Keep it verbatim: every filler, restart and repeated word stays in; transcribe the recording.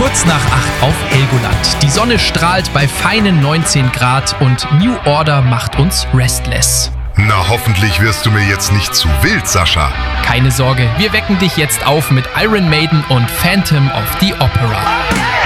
Kurz nach acht auf Helgoland. Die Sonne strahlt bei feinen neunzehn Grad und New Order macht uns restless. Na, hoffentlich wirst du mir jetzt nicht zu wild, Sascha. Keine Sorge, wir wecken dich jetzt auf mit Iron Maiden und Phantom of the Opera.